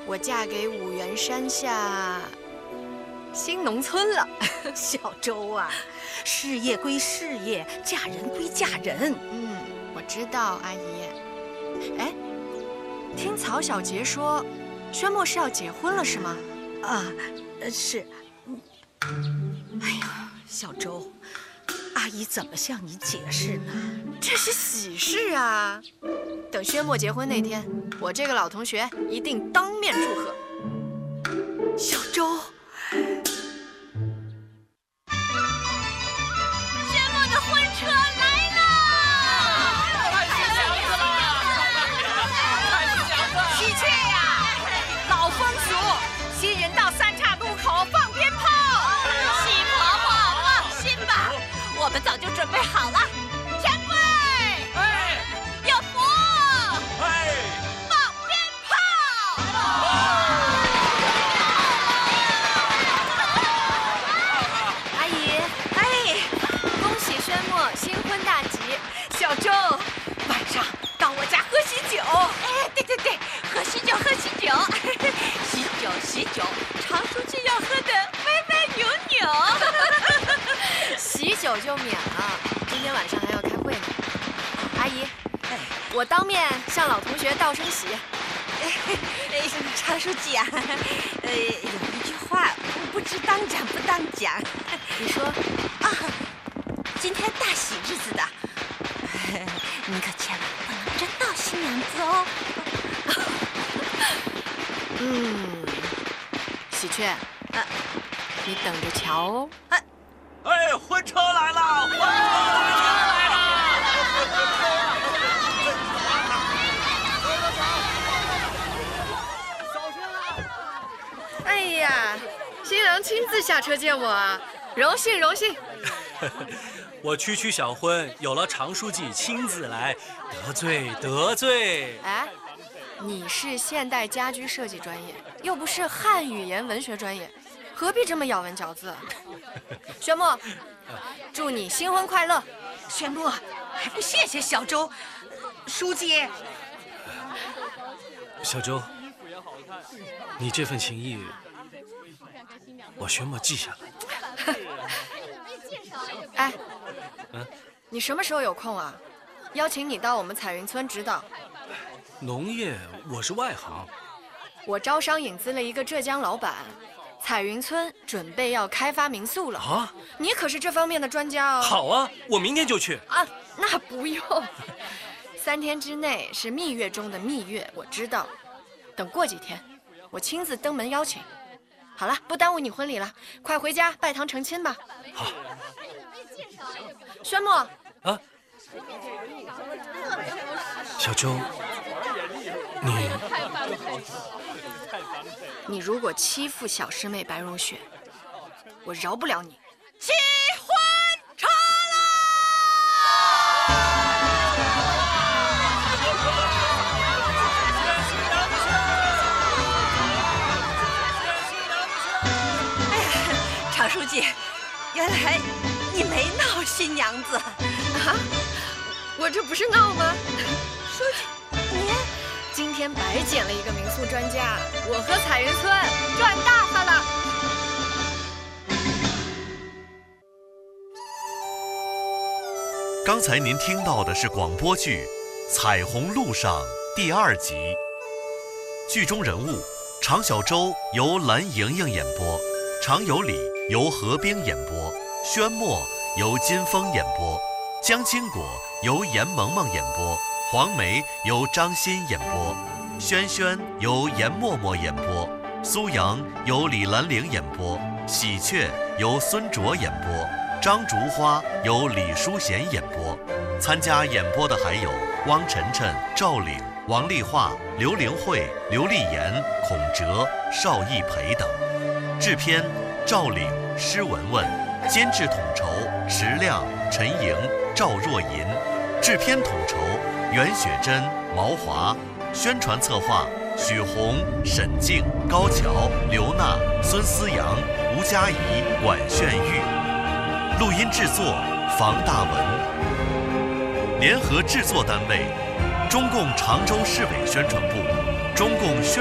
我嫁给五原山下新农村了。 小周啊，事业归事业，嫁人归嫁人。 我知道，阿姨。哎，听曹小杰说，宣墨是要结婚了，是吗？ 啊，是。哎呀，小周，阿姨怎么向你解释呢？ 这是喜事啊！等宣墨结婚那天，我这个老同学一定当面祝贺。 小周， 宣墨的婚车来了！喜鹊呀，老风俗，新人到三岔路口放鞭炮。喜婆婆放心吧，我们早就准备好了。前辈，有福！放鞭炮！ 阿姨，恭喜宣墨新婚大吉！ 小周，晚上到我家喝喜酒。 对，喝喜酒，喝喜酒，喜酒，常书记要喝的歪歪扭扭。 喜酒就免了，今天晚上还要开会呢。阿姨，我当面向老同学道声喜。 常书记啊，有一句话不知当讲不当讲。 你说啊，今天大喜日子的，你可千万不能真当新娘子哦。 喜鹊，你等着瞧哦。 婚车来了！婚车来了！ 哎呀，新郎亲自下车见我啊，荣幸荣幸。 我区小婚有了常书记亲自来，得罪。 哎，你是现代家居设计专业，又不是汉语言文学专业，何必这么咬文嚼字？宣墨，祝你新婚快乐。 宣墨，还不谢谢小周书记？ 小周，你这份情谊，我宣墨记下了。 哎，你什么时候有空啊？邀请你到我们彩云村指导。 农业我是外行。 我招商引资了一个浙江老板，彩云村准备要开发民宿了啊！ 你可是这方面的专家哦。 好啊，我明天就去啊。那不用，3天之内是蜜月中的蜜月，我知道。等过几天，我亲自登门邀请。好了，不耽误你婚礼了，快回家拜堂成亲吧。 好。 宣墨啊，小周， 你如果欺负小师妹白荣雪，我饶不了你。 起婚车啦！ 哎呀，常书记，原来你没闹新娘子啊？我这不是闹吗？ 书记，你今天白捡了一个民宿专家，我和彩云村赚大发了。 刚才您听到的是广播剧《彩虹路上》第2集，剧中人物常小周由蓝莹莹演播，常有礼由何冰演播，宣墨由金峰演播，江青果由严萌萌演播，黄梅由张欣演播，轩轩由严默默演播，苏阳由李兰玲演播，喜鹊由孙卓演播，张竹花由李淑贤演播。参加演播的还有汪晨晨、赵岭、王丽华、刘玲慧、刘丽妍、孔哲、邵艺培等。制片赵岭、施文文，监制统筹石亮、陈莹、赵若银，制片统筹袁雪珍、毛华，宣传策划许红、沈静、高桥、刘娜、孙思阳、吴佳怡、管炫玉，录音制作房大文。联合制作单位：中共常州市委宣传部、中共宣